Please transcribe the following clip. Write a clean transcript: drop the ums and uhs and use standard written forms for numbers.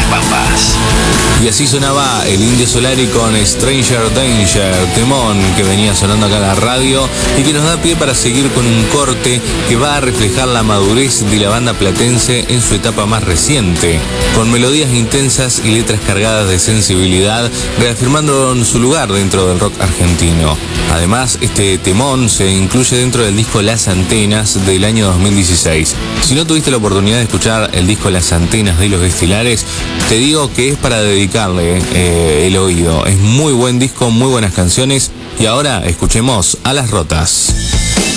Pampas. Y así sonaba el Indio Solari con Stranger Danger, temón que venía sonando acá en la radio y que nos da pie para seguir con un corte que va a reflejar la madurez de la banda platense en su etapa más reciente, con melodías intensas y letras cargadas de sensibilidad, reafirmando su lugar dentro del rock argentino. Además, este temón se incluye dentro del disco Las Antenas del año 2016. Si no tuviste la oportunidad de escuchar el disco Las Antenas de Los Estelares, te digo que es para dedicarle el oído. Es muy buen disco, muy buenas canciones. Y ahora escuchemos a Las Rotas.